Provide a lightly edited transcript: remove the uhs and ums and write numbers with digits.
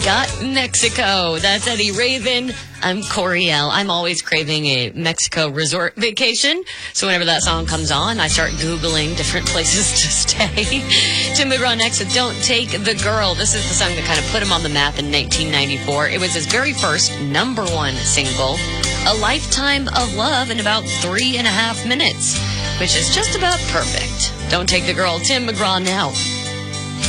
Got Mexico. That's Eddie Raven. I'm Coriel. I'm always craving a Mexico resort vacation. So whenever that song comes on, I start Googling different places to stay. Tim McGraw next with Don't Take the Girl. This is the song that kind of put him on the map in 1994. It was his very first #1 single. A lifetime of love in about 3.5 minutes, which is just about perfect. Don't Take the Girl. Tim McGraw now.